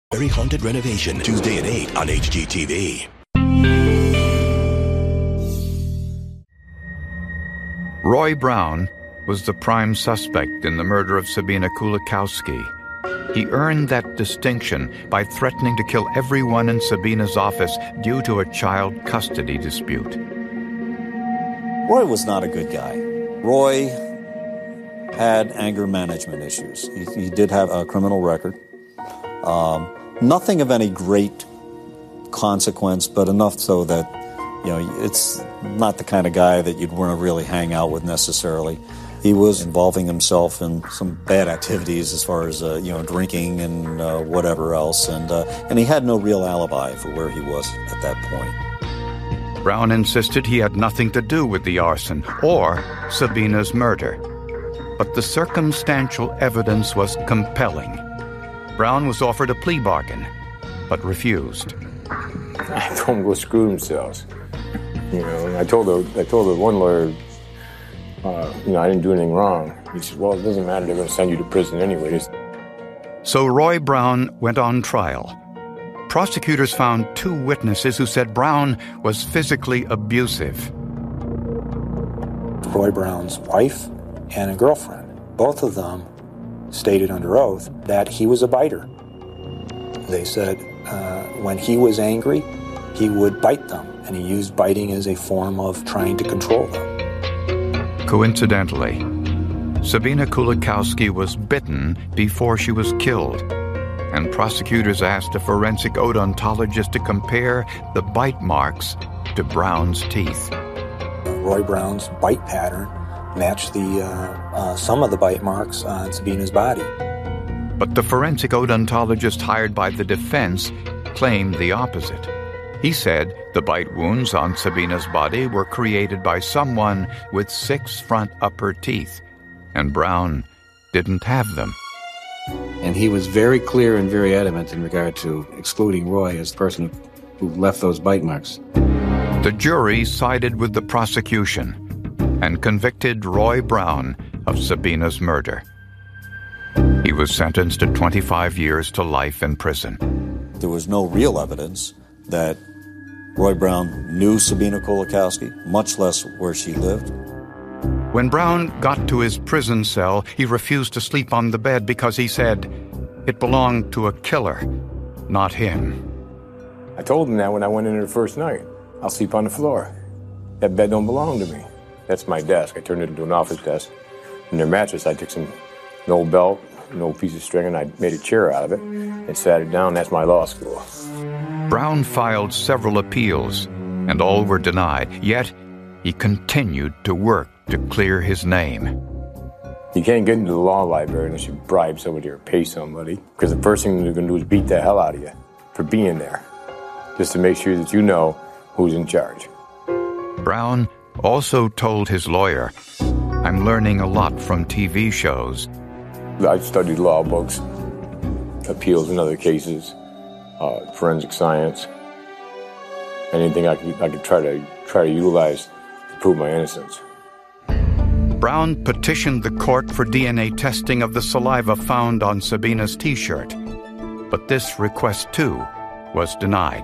Very Haunted Renovation, Tuesday at 8 on HGTV. Roy Brown was the prime suspect in the murder of Sabina Kulikowski. He earned that distinction by threatening to kill everyone in Sabina's office due to a child custody dispute. Roy was not a good guy. Roy had anger management issues. He did have a criminal record. Nothing of any great consequence, but enough so that, it's not the kind of guy that you'd want to really hang out with necessarily. He was involving himself in some bad activities as far as, drinking and whatever else, and he had no real alibi for where he was at that point. Brown insisted he had nothing to do with the arson or Sabina's murder. But the circumstantial evidence was compelling. Brown was offered a plea bargain, but refused. I told him to go screw themselves. And I told the one lawyer, I didn't do anything wrong. He said, well, it doesn't matter. They're going to send you to prison anyways. So Roy Brown went on trial. Prosecutors found 2 witnesses who said Brown was physically abusive. Roy Brown's wife and a girlfriend, both of them stated under oath that he was a biter. They said when he was angry, he would bite them, and he used biting as a form of trying to control them. Coincidentally, Sabina Kulikowski was bitten before she was killed, and prosecutors asked a forensic odontologist to compare the bite marks to Brown's teeth. Roy Brown's bite pattern matched some of the bite marks on Sabina's body. But the forensic odontologist hired by the defense claimed the opposite. He said the bite wounds on Sabina's body were created by someone with 6 front upper teeth, and Brown didn't have them. And he was very clear and very adamant in regard to excluding Roy as the person who left those bite marks. The jury sided with the prosecution and convicted Roy Brown of Sabina's murder. He was sentenced to 25 years to life in prison. There was no real evidence that Roy Brown knew Sabina Kulikowski, much less where she lived. When Brown got to his prison cell, he refused to sleep on the bed because he said it belonged to a killer, not him. I told him that when I went in there the first night. I'll sleep on the floor. That bed don't belong to me. That's my desk. I turned it into an office desk. And their mattress, I took an old belt, an old piece of string, and I made a chair out of it and sat it down. That's my law school. Brown filed several appeals, and all were denied. Yet, he continued to work to clear his name. You can't get into the law library unless you bribe somebody or pay somebody, because the first thing they're going to do is beat the hell out of you for being there, just to make sure that you know who's in charge. Brown also told his lawyer, "I'm learning a lot from TV shows." I studied law books, appeals in other cases, forensic science, anything I could try to utilize to prove my innocence. Brown petitioned the court for DNA testing of the saliva found on Sabina's T-shirt, but this request too was denied.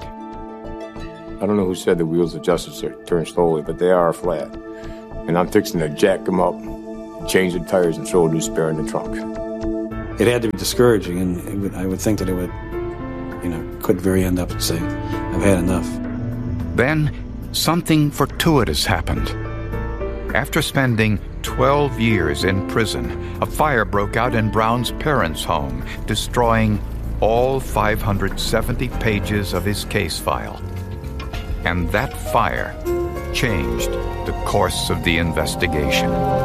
I don't know who said the wheels of justice turn slowly, but they are flat. And I'm fixing to jack them up, change the tires, and throw a new spare in the trunk. It had to be discouraging, and I would think that it would, could very end up and say, I've had enough. Then, something fortuitous happened. After spending 12 years in prison, a fire broke out in Brown's parents' home, destroying all 570 pages of his case file. And that fire changed the course of the investigation.